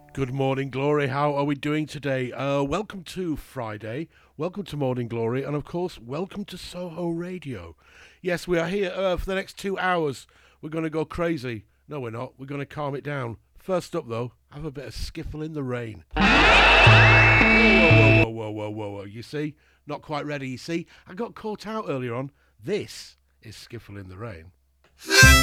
Good morning, Glory. How are we doing today? Welcome to Friday. Welcome to Morning Glory. And, of course, welcome to Soho Radio. Yes, we are here for the next 2 hours. We're going to go crazy. No, we're not. We're going to calm it down. First up, though, have a bit of Skiffle in the Rain. Whoa. You see? Not quite ready, you see? I got caught out earlier on. This is Skiffle in the Rain.